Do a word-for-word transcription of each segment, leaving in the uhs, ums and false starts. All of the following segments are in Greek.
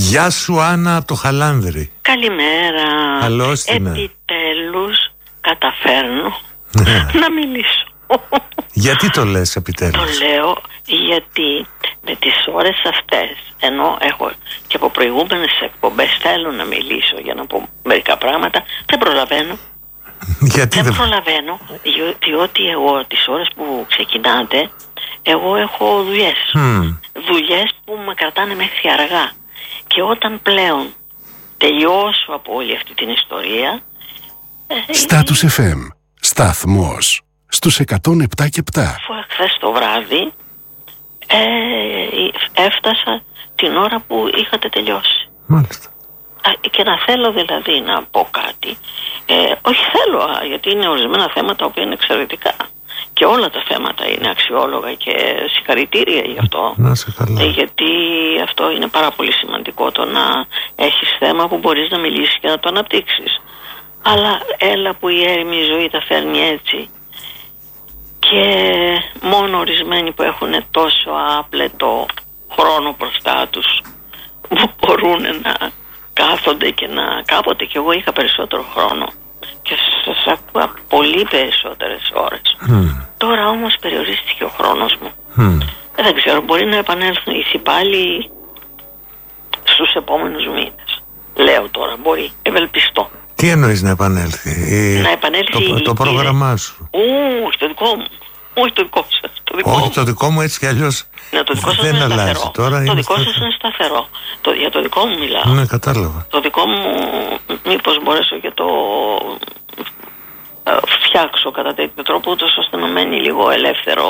Γεια σου Άννα από το Χαλάνδρι. Καλημέρα. Καλώς την. Επιτέλους καταφέρνω να μιλήσω. Γιατί το λες επιτέλους? Το λέω γιατί με τις ώρες αυτές, ενώ έχω και από προηγούμενες εκπομπές θέλω να μιλήσω για να πω μερικά πράγματα, δεν προλαβαίνω. Γιατί δεν δεν προλαβαίνω, διότι εγώ τις ώρες που ξεκινάτε, εγώ έχω δουλειές. Mm. Δουλειές που με κρατάνε μέχρι αργά. Και όταν πλέον τελειώσω από όλη αυτή την ιστορία... Στάτους εφ εμ, σταθμός στους εκατόν επτά και επτά. Αφού χθες το βράδυ ε, έφτασα την ώρα που είχατε τελειώσει. Μάλιστα. Και να θέλω δηλαδή να πω κάτι, ε, όχι θέλω, γιατί είναι ορισμένα θέματα που είναι εξαιρετικά. Και όλα τα θέματα είναι αξιόλογα και συγχαρητήρια γι' αυτό. Να σε καλά. Ε, γιατί αυτό είναι πάρα πολύ σημαντικό, το να έχεις θέμα που μπορείς να μιλήσεις και να το αναπτύξεις. Αλλά έλα που η έρημη ζωή τα φέρνει έτσι. Και μόνο ορισμένοι που έχουν τόσο άπλετο χρόνο μπροστά τους που μπορούν να κάθονται και να... Κάποτε κι εγώ είχα περισσότερο χρόνο και σας ακούω πολύ περισσότερες ώρες. Mm. Τώρα όμως περιορίστηκε ο χρόνος μου. Mm. Ε, δεν ξέρω, μπορεί να επανέλθουν οι πάλι στους επόμενους μήνες. Λέω τώρα, μπορεί, ευελπιστώ. Τι εννοείς να επανέλθει? Να επανέλθει το, η... το πρόγραμμά σου. Όχι το δικό μου. Όχι το δικό σας. Το δικό Όχι μου. το δικό μου έτσι κι αλλιώς ναι, το δικό δεν είναι αλλάζει σταθερό. τώρα. Το δικό σταθερό. σας είναι σταθερό. Το, για το δικό μου μιλάω. Ναι, κατάλαβα. Το δικό μου μήπως μπορέσω και το ε, φτιάξω κατά τέτοιο τρόπο ούτως ώστε να μένει λίγο ελεύθερο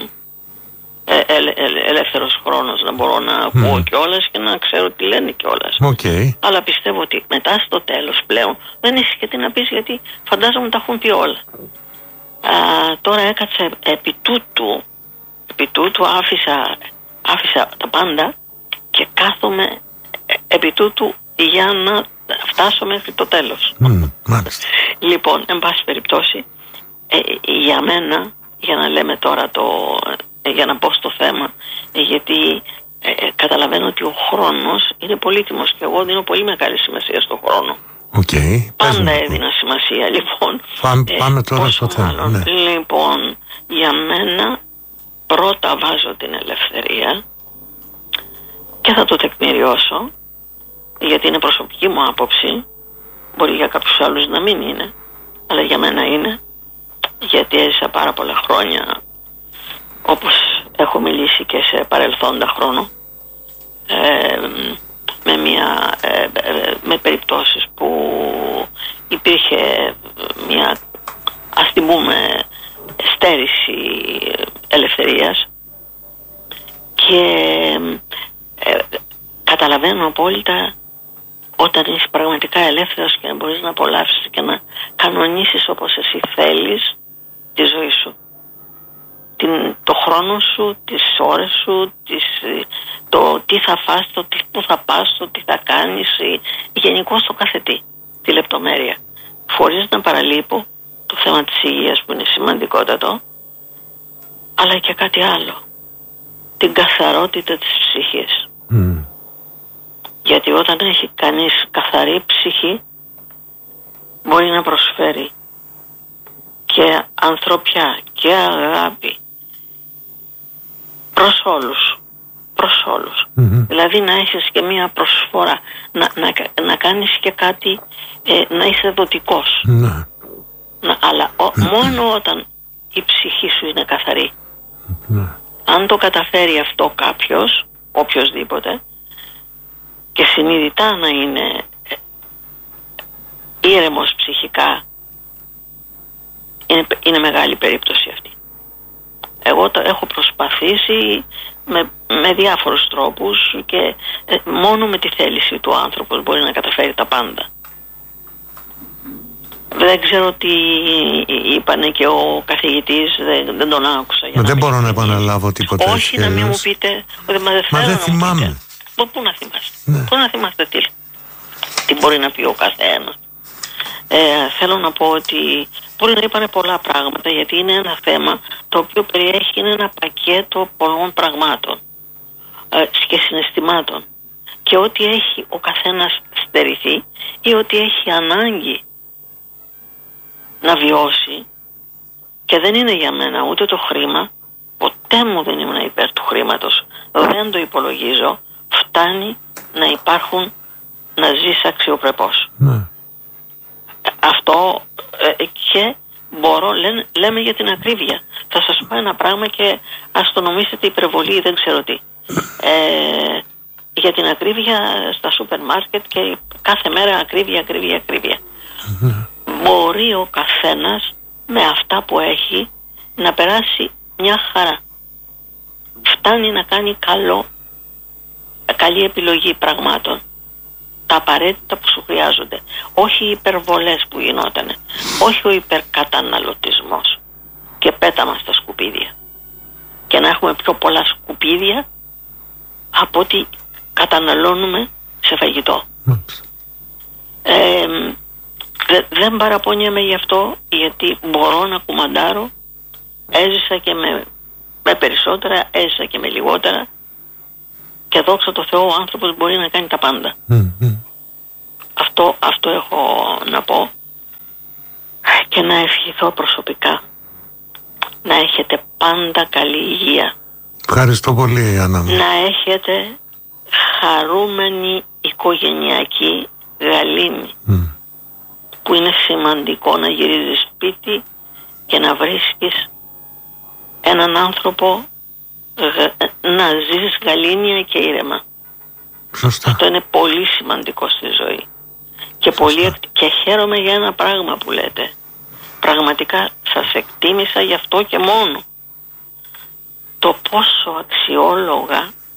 ε, ε, ε, ελεύθερος χρόνος, να μπορώ να ακούω mm. κιόλας και να ξέρω τι λένε κιόλας. Okay. Αλλά πιστεύω ότι μετά στο τέλος πλέον δεν έχεις και τι να πεις, γιατί φαντάζομαι τα έχουν πει όλα. Α, τώρα έκατσα επί τούτου, επί τούτου άφησα, άφησα τα πάντα και κάθομαι επί τούτου για να φτάσω μέχρι το τέλος. Mm, μάλιστα. Λοιπόν, εν πάση περιπτώσει, ε, για μένα, για να λέμε τώρα το, ε, για να πω στο θέμα, ε, γιατί ε, καταλαβαίνω ότι ο χρόνος είναι πολύτιμος και εγώ δίνω πολύ μεγάλη σημασία στον χρόνο. Okay, πάντα έδινα σημασία, λοιπόν. Πάμε, ε, πάμε τώρα στο θέμα. Ναι. Λοιπόν, για μένα πρώτα βάζω την ελευθερία και θα το τεκμηριώσω, γιατί είναι προσωπική μου άποψη. Μπορεί για κάποιους άλλους να μην είναι, αλλά για μένα είναι, γιατί έζησα πάρα πολλά χρόνια, όπως έχω μιλήσει και σε παρελθόντα χρόνο, ε, με, μια, ε, με περιπτώσεις που υπήρχε μια, ας την πούμε, στέρηση ελευθερίας και ε, καταλαβαίνω απόλυτα όταν είσαι πραγματικά ελεύθερος και να μπορείς να απολαύσεις και να κανονίσεις όπως εσύ θέλεις τη ζωή σου, την, το χρόνο σου, τις ώρες σου, τις, το τι θα φας, το τι, που θα πας, το τι θα κάνεις, γενικώς το κάθε τι, τη λεπτομέρεια, χωρίς να παραλείπω το θέμα της υγείας που είναι σημαντικότατο, αλλά και κάτι άλλο, την καθαρότητα της ψυχής. Mm. Γιατί όταν έχει κανείς καθαρή ψυχή μπορεί να προσφέρει και ανθρωπιά και αγάπη προς όλους, προς όλους. Mm-hmm. Δηλαδή να έχεις και μία προσφορά, να, να, να κάνεις και κάτι, ε, να είσαι δοτικός. Mm-hmm. Να, αλλά ο, mm-hmm. μόνο όταν η ψυχή σου είναι καθαρή. Mm-hmm. Αν το καταφέρει αυτό κάποιος, οποιοσδήποτε, και συνειδητά να είναι ήρεμος ψυχικά, είναι, είναι μεγάλη περίπτωση αυτή. Εγώ το έχω προσπαθήσει με, με διάφορους τρόπους και ε, μόνο με τη θέληση του άνθρωπος μπορεί να καταφέρει τα πάντα. Δεν ξέρω τι είπανε και ο καθηγητής, δεν, δεν τον άκουσα. Για δεν να μπορώ να επαναλάβω τίποτα. Όχι, να μην μου πείτε, δεν, μα δεν, μα δεν να θυμάμαι. Μου πείτε. Πού να θυμάστε, ναι. Πού να θυμάστε τι, τι μπορεί να πει ο καθένας. Ε, θέλω να πω ότι μπορεί να είπανε πολλά πράγματα, γιατί είναι ένα θέμα το οποίο περιέχει, είναι ένα πακέτο πολλών πραγμάτων ε, και συναισθημάτων. και ό,τι έχει ο καθένας στερηθεί ή ό,τι έχει ανάγκη να βιώσει, και δεν είναι για μένα ούτε το χρήμα, ποτέ μου δεν ήμουν υπέρ του χρήματος, δεν το υπολογίζω, φτάνει να υπάρχουν, να ζεις αξιοπρεπώς. Ναι. Αυτό ε, και μπορώ, λέ, λέμε για την ακρίβεια. Θα σας πω ένα πράγμα και ας το νομίσετε υπερβολή ή δεν ξέρω τι. Ε, για την ακρίβεια στα σούπερ μάρκετ και κάθε μέρα ακρίβεια, ακρίβεια, ακρίβεια. Ναι. Μπορεί ο καθένας με αυτά που έχει να περάσει μια χαρά. Φτάνει να κάνει καλό, καλή επιλογή πραγμάτων. Τα απαραίτητα που σου χρειάζονται. Όχι οι υπερβολές που γινότανε. Όχι ο υπερκαταναλωτισμός και πέταμα στα σκουπίδια. Και να έχουμε πιο πολλά σκουπίδια από ό,τι καταναλώνουμε σε φαγητό. Ε, δε, δεν παραπονιέμαι γι' αυτό, γιατί μπορώ να κουμαντάρω. Έζησα και με, με περισσότερα, έζησα και με λιγότερα, και δόξα τω Θεώ ο άνθρωπος μπορεί να κάνει τα πάντα. Mm-hmm. Αυτό, αυτό έχω να πω, και να ευχηθώ προσωπικά να έχετε πάντα καλή υγεία. Ευχαριστώ πολύ, Άννα μου. Να έχετε χαρούμενη οικογενειακή γαλήνη, mm. που είναι σημαντικό να γυρίζεις σπίτι και να βρίσκεις έναν άνθρωπο να ζεις γαλήνια και ήρεμα. Σωστά. Αυτό είναι πολύ σημαντικό στη ζωή. Και, πολύ, και χαίρομαι για ένα πράγμα που λέτε. Πραγματικά σας εκτίμησα γι' αυτό και μόνο. Το πόσο αξιόλογα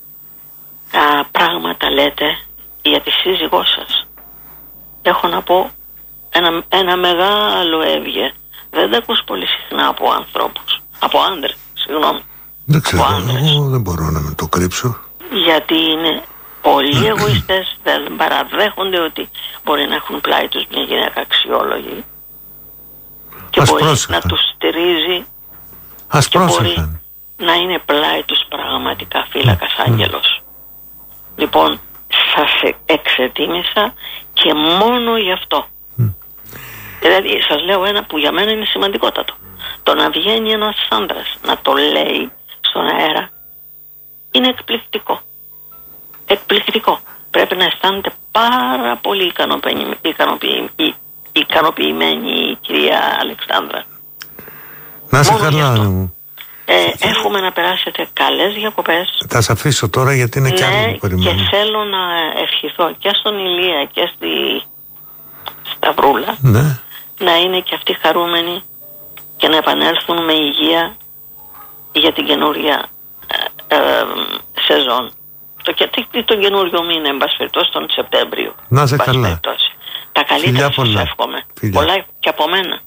α, πράγματα λέτε για τη σύζυγό σας. Έχω να πω ένα, ένα μεγάλο έβγε. Δεν τα ακούς πολύ συχνά από ανθρώπους. Από άντρες, συγγνώμη. Δεν ξέρω, εγώ δεν μπορώ να με το κρύψω. Γιατί είναι πολλοί εγωιστές, δεν παραδέχονται ότι μπορεί να έχουν πλάι τους μια γυναίκα αξιόλογη και Ας μπορεί πρόσεχαν. να τους στηρίζει. Ας και πρόσεχαν. μπορεί να είναι πλάι τους πραγματικά φύλακας άγγελος. Λοιπόν, σας εξετίμησα και μόνο γι' αυτό. Mm. Δηλαδή σας λέω ένα που για μένα είναι σημαντικότατο. Το να βγαίνει ένας άντρας να το λέει στον αέρα είναι εκπληκτικό. Εκπληκτικό. Πρέπει να αισθάνεται πάρα πολύ ικανοποιημένη, ικανοποιη, ικανοποιημένη η κυρία Αλεξάνδρα. Να σε καλά, Άννα μου. Ε, εύχομαι να περάσετε καλές διακοπές. Θα σε αφήσω τώρα γιατί είναι ναι, κι άλλο που περιμένω. Και θέλω να ευχηθώ και στον Ηλία και στη Σταυρούλα, ναι. να είναι και αυτοί χαρούμενοι και να επανέλθουν με υγεία για την καινούρια ε, ε, σεζόν. Το, τον καινούριο μήνα, εν πάση περιπτώσει, τον Σεπτέμβριο. Να σε καλά. Τα καλύτερα σας εύχομαι. Φιλιά. Πολλά και από μένα.